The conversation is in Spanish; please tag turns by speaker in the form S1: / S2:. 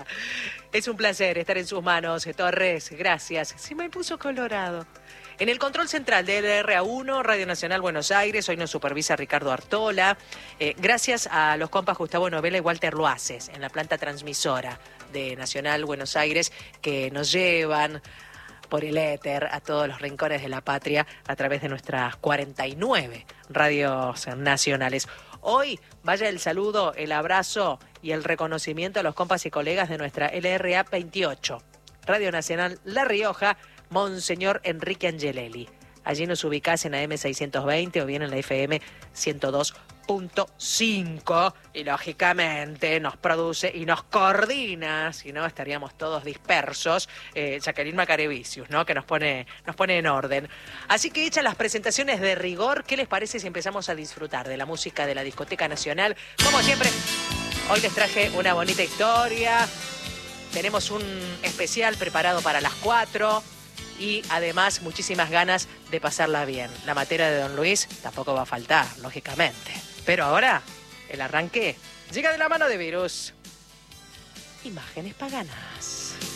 S1: Es un placer estar en sus manos, Torres. Gracias. Se me puso colorado. En el control central de LRA1, Radio Nacional Buenos Aires, hoy nos supervisa Ricardo Artola. Gracias a los compas Gustavo Novela y Walter Loaces en la planta transmisora de Nacional Buenos Aires, que nos llevan por el éter a todos los rincones de la patria a través de nuestras 49 radios nacionales. Hoy vaya el saludo, el abrazo y el reconocimiento a los compas y colegas de nuestra LRA 28, Radio Nacional La Rioja, Monseñor Enrique Angelelli. Allí nos ubicás en AM 620 o bien en la FM 102.5 y lógicamente nos produce y nos coordina, si no estaríamos todos dispersos, Jacqueline Macarevicius, ¿no? Que nos pone en orden. Así que hechas las presentaciones de rigor, ¿qué les parece si empezamos a disfrutar de la música de la Discoteca Nacional? Como siempre, hoy les traje una bonita historia, tenemos un especial preparado para las 4 y además muchísimas ganas de pasarla bien. La matera de Don Luis tampoco va a faltar, lógicamente. Pero ahora, el arranque llega de la mano de Virus. Imágenes paganas.